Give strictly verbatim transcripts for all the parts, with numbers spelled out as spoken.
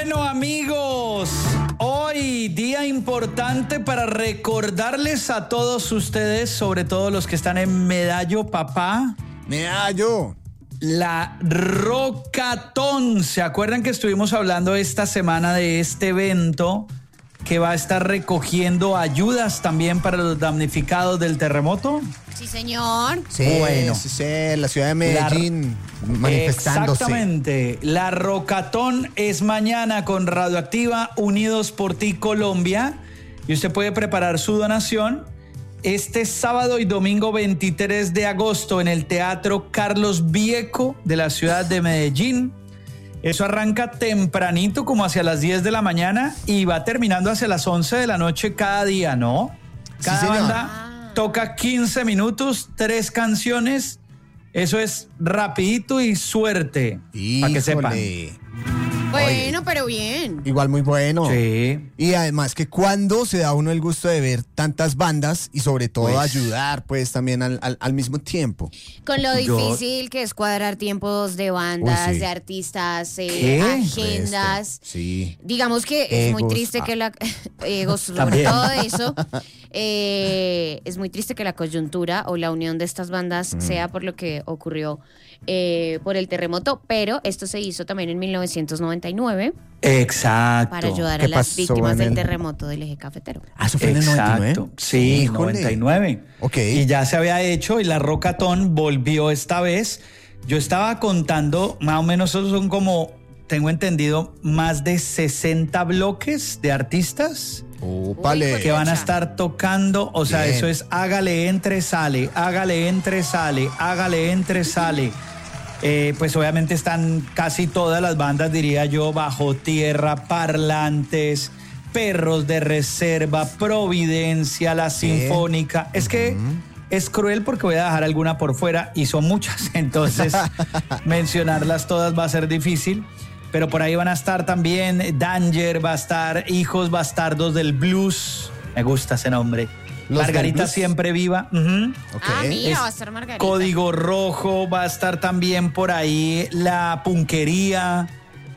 Bueno, amigos, hoy día importante para recordarles a todos ustedes, sobre todo los que están en Medallo, papá. Medallo. La Rocatón. ¿Se acuerdan que estuvimos hablando esta semana de este evento que va a estar recogiendo ayudas también para los damnificados del terremoto? Sí, señor. Sí, bueno, sí, sí, la ciudad de Medellín la, manifestándose. Exactamente. La Rocatón es mañana con Radioactiva, Unidos por Ti Colombia. Y usted puede preparar su donación este sábado y domingo veintitrés de agosto en el Teatro Carlos Vieco de la ciudad de Medellín. Eso arranca tempranito, como hacia las diez de la mañana, y va terminando hacia las once de la noche cada día, ¿no? Cada sí, banda toca quince minutos, tres canciones. Eso es rapidito y suerte. Para que sepan. Bueno, pero bien. Igual muy bueno. Sí. Y además que cuando se da uno el gusto de ver tantas bandas y sobre todo pues, ayudar pues también al, al, al mismo tiempo. Con lo difícil Yo... que es cuadrar tiempos de bandas, Uy, sí. de artistas, eh, agendas. Sí. Digamos que Egos, es muy triste ah. que la... Egos, sobre también. todo eso. Eh, es muy triste que la coyuntura o la unión de estas bandas mm. sea por lo que ocurrió eh, por el terremoto, pero esto se hizo también en mil novecientos noventa y nueve. Exacto. Para ayudar a las víctimas del terremoto del eje cafetero. Ah, ¿eso fue en el noventa y nueve? Sí, Híjole. noventa y nueve. Ok. Y ya se había hecho y la Rocatón volvió esta vez. Yo estaba contando, más o menos esos son como, tengo entendido, más de sesenta bloques de artistas. Upale. Que van a estar tocando, o sea, Bien. Eso es hágale, entre, sale, hágale, entre, sale, hágale, entre, sale. Eh, pues obviamente están casi todas las bandas, diría yo, Bajo Tierra, Parlantes, Perros de Reserva, Providencia, La Sinfónica. Es que uh-huh. es cruel porque voy a dejar alguna por fuera y son muchas, entonces mencionarlas todas va a ser difícil. Pero por ahí van a estar también Danger, va a estar Hijos Bastardos del Blues. Me gusta ese nombre. Los Margarita Siempre Viva. Uh-huh. Okay. Ah, mira, es va a estar Margarita. Código Rojo, va a estar también por ahí La Punquería.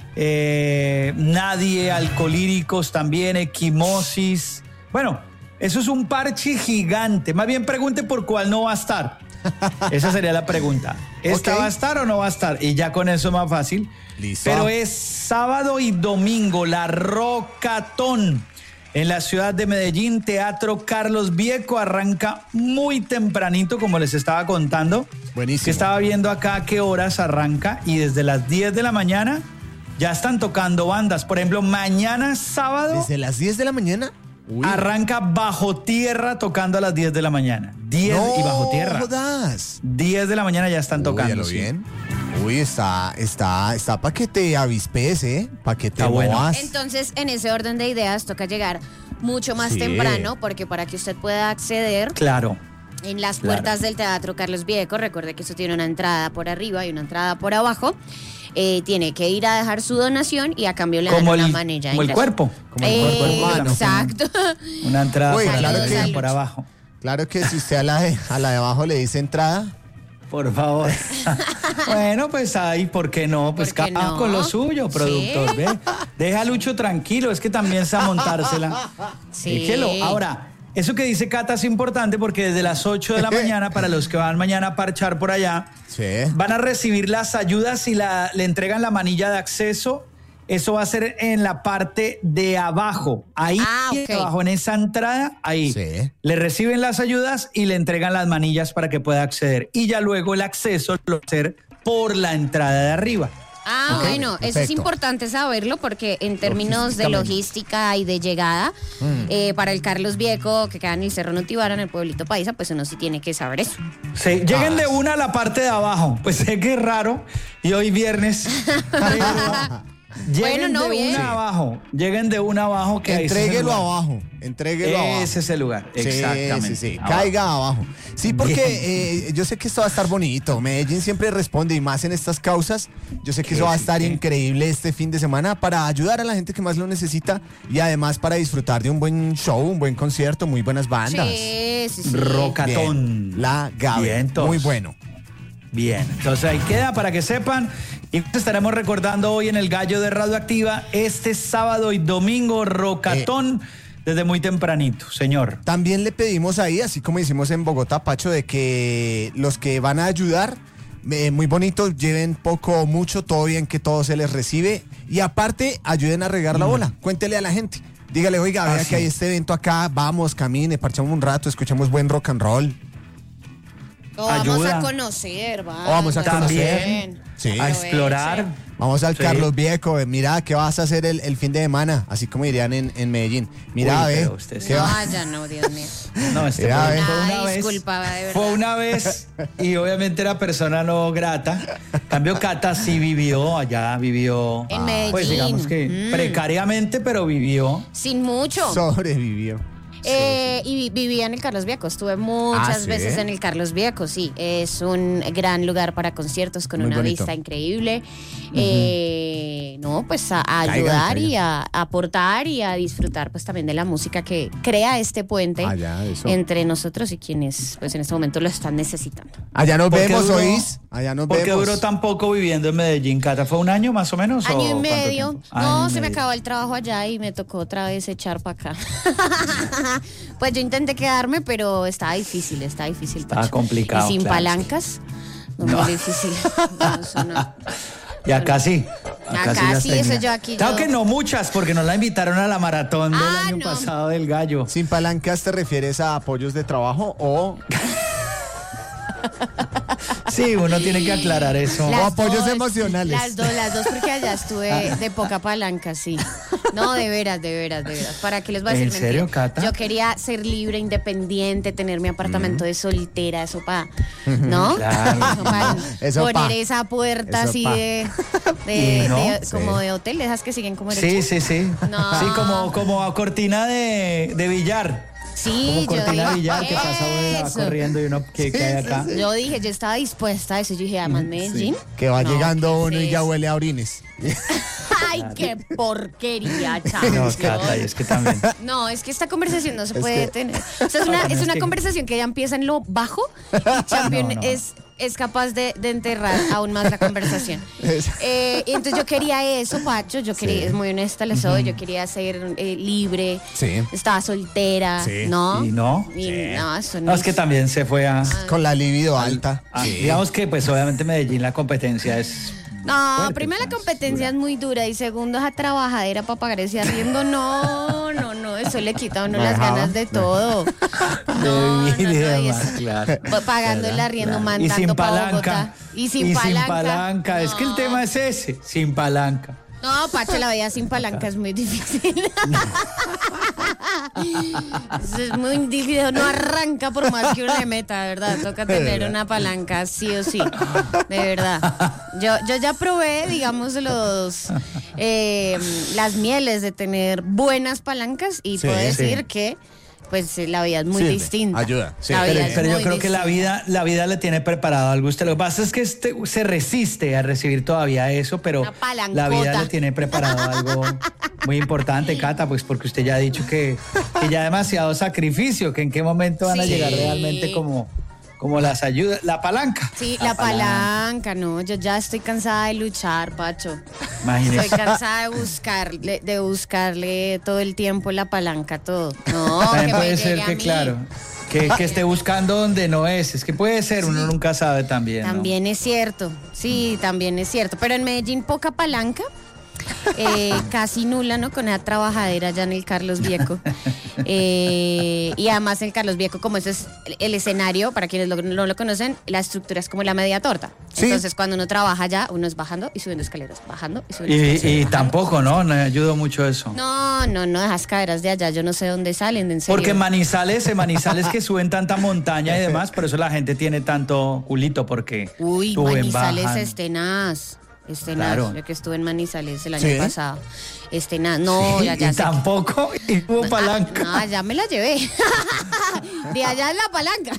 Eh, Nadie, Alcolíricos también, Equimosis. Bueno, eso es un parche gigante. Más bien pregunte por cuál no va a estar. Esa sería la pregunta. ¿Esta okay. va a estar o no va a estar? Y ya con eso es más fácil. Listo. Pero es sábado y domingo, la Rocatón en la ciudad de Medellín, Teatro Carlos Vieco. Arranca muy tempranito, como les estaba contando. Buenísimo. Que estaba viendo acá a qué horas arranca y desde las diez de la mañana ya están tocando bandas. Por ejemplo, mañana sábado. ¿Desde las diez de la mañana? Uy. Arranca Bajo Tierra tocando a las diez de la mañana. diez no, y Bajo Tierra. Jodas. diez de la mañana ya están Uy, tocando. Ya lo sí. bien. Uy, está, está, está para que te avispes, ¿eh? Para que te bueno. muevas. Entonces, en ese orden de ideas, toca llegar mucho más sí. temprano, porque para que usted pueda acceder. Claro. En las puertas claro. del Teatro Carlos Vieco, recuerde que eso tiene una entrada por arriba y una entrada por abajo. Eh, tiene que ir a dejar su donación y a cambio le dan como una el, manilla. Como el cuerpo. Como el cuerpo eh, humano. Exacto. Una entrada Uy, por, claro arriba que, y por abajo. Claro que si usted a la de, a la de abajo le dice entrada. Por favor. Bueno, pues ahí, ¿por qué no? Pues cada uno no? con lo suyo, productor. ¿Sí? ¿Ve? Deja a Lucho tranquilo, es que también se a montársela. Sí. Déjelo. Ahora, eso que dice Cata es importante porque desde las ocho de la mañana, para los que van mañana a parchar por allá, sí. van a recibir las ayudas y la, le entregan la manilla de acceso. Eso va a ser en la parte de abajo. Ahí, ah, okay. abajo en esa entrada, ahí. Sí. Le reciben las ayudas y le entregan las manillas para que pueda acceder. Y ya luego el acceso lo va a hacer por la entrada de arriba. Ah, okay. Bueno, perfecto. Eso es importante saberlo porque en términos de logística y de llegada, mm. eh, para el Carlos Vieco, que queda en el Cerro Notibara, en el pueblito paisa, pues uno sí tiene que saber eso. Sí, lleguen ah. de una a la parte de abajo. Pues sé que es raro y hoy viernes... Lleguen bueno, no, de bien. una abajo, lleguen de una abajo que entréguelo abajo, entréguelo abajo. Ese es el lugar, sí, exactamente. Sí, sí, abajo. Caiga abajo. Sí, porque eh, yo sé que esto va a estar bonito. Medellín siempre responde y más en estas causas. Yo sé que eso va a estar ¿qué? increíble este fin de semana para ayudar a la gente que más lo necesita y además para disfrutar de un buen show, un buen concierto, muy buenas bandas. Sí, sí, sí. Rocatón. Bien. La Gabe. Bien, muy bueno. Bien, entonces ahí queda para que sepan. Y estaremos recordando hoy en el Gallo de Radioactiva este sábado y domingo rocatón eh, desde muy tempranito, señor. También le pedimos ahí, así como hicimos en Bogotá, Pacho, de que los que van a ayudar, eh, muy bonito, lleven poco o mucho, todo bien, que todo se les recibe. Y aparte, ayuden a regar la bola. Cuéntele a la gente. Dígale, oiga, vea ah, sí. que hay este evento acá, vamos, camine, parchamos un rato, escuchamos buen rock and roll. O vamos a conocer, va. O vamos a conocer. También, sí. a explorar. Vamos al sí. Carlos Viejo, mira, ¿qué vas a hacer el, el fin de semana? Así como dirían en, en Medellín. Mira, Uy, ve. Usted no, va? ya no, Dios mío. No, este mira, fue, ve. fue una Ay, vez. disculpa, de verdad. Fue una vez y obviamente era persona no grata. En cambio, Cata sí vivió, allá vivió. En Medellín. Pues digamos que mm. precariamente, pero vivió. Sin mucho. Sobrevivió. Eh, y vivía en el Carlos Viejo, estuve muchas ¿Ah, sí? veces en el Carlos Viejo, sí, es un gran lugar para conciertos con Muy una bonito. vista increíble. Uh-huh. eh, no, pues a, a ayudar caigan. y a, a aportar y a disfrutar pues también de la música que crea este puente Allá, eso. entre nosotros y quienes pues en este momento lo están necesitando. Allá nos ¿Por qué vemos, duró- ¿oís? Allá nos ¿Por qué vemos. duró tan poco viviendo en Medellín, Cata? ¿Fue un año más o menos? Año o y cuánto medio. tiempo? No, Año y se me medio. acabó el trabajo allá y me tocó otra vez echar para acá. Pues yo intenté quedarme, pero estaba difícil, está difícil. Estaba Pacho. complicado, Y sin claro, palancas, no, No. muy difícil. No, eso no. Y acá sí. Acá las sí, tenía. eso yo aquí Claro yo- que no muchas, porque nos la invitaron a la maratón del Ah, año no. pasado del Gallo. ¿Sin palancas te refieres a apoyos de trabajo o Sí, uno tiene que aclarar eso. Las- apoyos emocionales? Las dos, las dos, porque allá estuve de poca palanca, sí. No, de veras, de veras, de veras. ¿Para qué les voy a decir ¿En serio, mentira? Cata? Yo quería ser libre, independiente, tener mi apartamento de soltera, eso para, ¿no? Claro. Eso pa Eso poner pa. esa puerta Eso así pa. de, de, ¿Y no? de- Sí. como de hotel, esas que siguen como Sí, derechas. sí, sí. No. Sí, como, como a cortina de, de billar. Sí, Como yo cortina de dije, billar que pasa uno y va eso. corriendo y uno que cae acá. Yo dije, yo estaba dispuesta a eso. Yo dije, además Medellín. que va No, llegando ¿qué uno es y ya eso? huele a orines? Ay, qué porquería, chaval. No, Cata, y es que también. No, es que esta conversación no se Es puede que- tener. O sea, es una, No, no, es es una que- conversación que ya empieza en lo bajo y Champion No, no. es, es capaz de, de enterrar aún más la conversación. Es- Eh, y entonces yo quería eso, Pacho. Yo quería, Sí. es muy honesta, lo soy. Yo quería ser eh, libre. Sí. Estaba soltera, Sí. ¿no? ¿Y no? Y no, eso no, No, es que también se fue a... Con la libido alta. a- Sí. Digamos que pues obviamente Medellín la competencia es... No, fuerte, primero la pues, competencia dura. es muy dura y segundo esa trabajadera para pagar ese arriendo. No, no, no, eso le quita a uno Me las dejaba. ganas de todo. No, no, De no, vida, y más, eso- claro. pa- pagando el arriendo, Claro. Y sin mandando para palanca. Bogotá. Y sin palanca. palanca. Es que el No. tema es ese, sin palanca. No, Pacho, la vida sin palanca es muy difícil. Eso es muy difícil, no arranca por más que uno le meta, ¿verdad? Toca tener una palanca, sí o sí, de verdad. Yo, yo ya probé, digamos, los eh, las mieles de tener buenas palancas y Sí, puedo sí. decir que pues la vida es muy Sirve, distinta. ayuda, sí. La Pero, vida es pero yo muy creo que la distinta. vida, la vida le tiene preparado algo a usted. Lo que pasa es que este se resiste a recibir todavía eso, pero Una palancota. la vida le tiene preparado algo muy importante, Cata, pues porque usted ya ha dicho que, que ya demasiado sacrificio, que en qué momento van a Sí. llegar realmente como, como las ayudas, la palanca. Sí, la palanca, no, yo ya estoy cansada de luchar, Pacho. Imagínese. Estoy cansada de buscarle, de buscarle todo el tiempo la palanca a todo. No, También que me puede ser llegue a que, mí. claro, que, que esté buscando donde no es. Es que puede ser, uno nunca sabe también. ¿no? También es cierto, sí, también es cierto. Pero en Medellín poca palanca, eh, casi nula, ¿no? Con esa trabajadera allá en el Carlos Viejo. Eh, y además el Carlos Viejo, como ese es el, el escenario, para quienes lo- no lo conocen, la estructura es como la media torta. Sí. Entonces cuando uno trabaja allá, uno es bajando y subiendo escaleras, bajando y subiendo Y, escaleras. y bajando. tampoco, ¿no? No ayudó mucho eso. No, no, no, esas caderas de allá, yo no sé dónde salen, en serio. Porque en Manizales, en Manizales que suben tanta montaña y demás, por eso la gente tiene tanto culito, porque Uy, suben, Manizales bajan. es tenaz. Es tenaz. Claro. Yo que estuve en Manizales el año ¿Sí? pasado. Es tenaz. No, Sí, ya, ya y sé que- tampoco y hubo Ah, palanca. No, ya me la llevé. De allá es la palanca.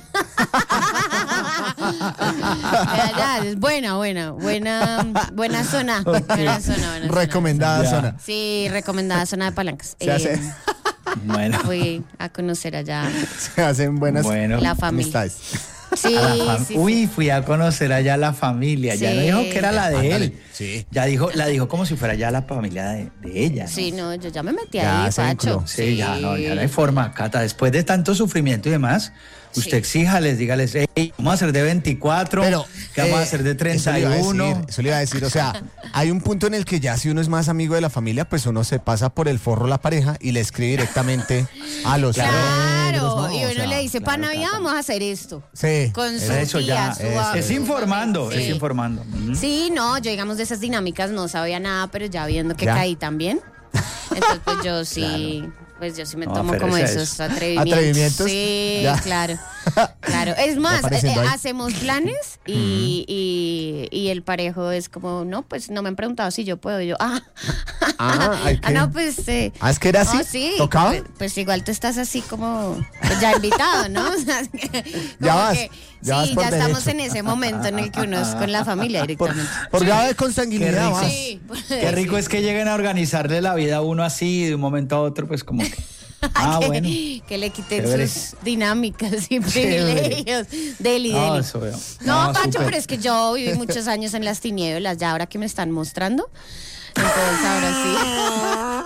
De allá, es buena, buena, buena, buena zona. Buena zona, buena zona. Recomendada Ya. zona. Sí, recomendada zona de palancas. Se hace- Bueno, Fui a conocer allá Se hacen buenas bueno. la familia. amistades. Sí, A la fam- sí, Uy, sí. fui a conocer allá la familia. Ya no Sí. dijo que era la de Ándale, él. sí. Ya dijo, la dijo como si fuera ya la familia de, de ella. ¿no? Sí, no, yo ya me metí Ya ahí, se Pacho. vinculó. Sí, ya no, ya no hay forma, Cata. Después de tanto sufrimiento y demás, usted Sí. exíjales, dígales, hey, vamos a hacer de veinticuatro, Pero, que vamos a eh, hacer de Eso treinta le y iba a uno. decir, eso le iba a decir, o sea, hay un punto en el que ya si uno es más amigo de la familia, pues uno se pasa por el forro la pareja y le escribe directamente a los Claro, suegros, ¿no? y uno O sea, le dice, para claro, Navidad Cata. vamos a hacer esto. Sí, Con su Eso tía, ya, su eso. abuelo, es su informando, mamá. es Sí. informando. Ujú. Sí, no, yo digamos de esas dinámicas no sabía nada, pero ya viendo que ¿Ya? caí también. Entonces, pues yo sí, pues yo sí me No, tomo pero como ese esos es- atrevimientos. ¿Atrevimientos? Sí, Ya. claro. Claro. Es más, apareciendo eh, ahí. hacemos planes y, y, y el parejo es como, no, pues no me han preguntado si yo puedo. Y yo, ah, Ah, hay ah, que- no, pues. Eh, Ah, ¿es que era así? no, sí. ¿Tocaba? Pues, pues igual tú estás así como pues, ya invitado, ¿no? O sea, es que Ya como vas, que, ya vas sí, por ya estamos derecho. en ese momento en el que uno es con la familia Por, directamente. por grado de Qué consanguinidad, rico. vas. Sí, Qué rico es que lleguen a organizarle la vida a uno así de un momento a otro, pues como que. Ah, que, bueno. que le quiten Chévere. sus dinámicas y Chévere. privilegios. Deli, No, deli. eso veo. No, No, Pacho, súper. pero es que yo viví muchos años en las tinieblas, ya ahora que me están mostrando. Entonces ahora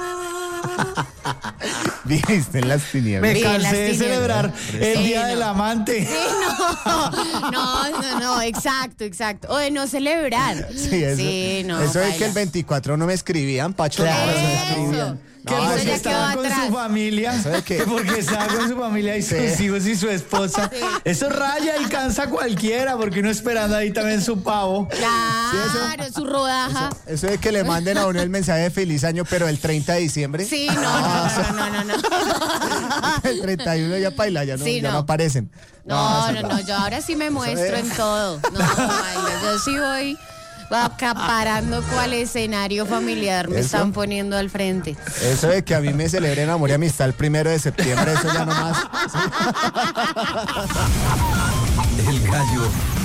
Viste en las tinieblas. Me Sí, en las cansé de tinieblas. celebrar el Sí, Día no. del Amante. sí. No, no, no, no, exacto, exacto. O de no celebrar. Sí, eso, Sí, no, eso de baila. que el veinticuatro no me escribían, Pacho. Claro, no, eso eso me Eso. escribían. Que No, Eso porque ya estaba quedó con atrás. su familia, ¿Eso de qué? que porque estaba con su familia y sus Sí. hijos y su esposa. Eso raya y cansa a cualquiera, porque uno esperando ahí también su pavo. Claro, su rodaja. Eso de que le manden a uno el mensaje de feliz año, pero el treinta de diciembre. Sí, no, no, no, no, no, no. El treinta y uno ya paila, ya no, Sí, ya no. no aparecen. No, eso no, no, yo ahora sí me muestro en todo. No, baila, yo sí voy acaparando cuál escenario familiar me Eso. están poniendo al frente. Eso de que a mí me celebren amor y amistad el primero de septiembre, eso ya no más. El gallo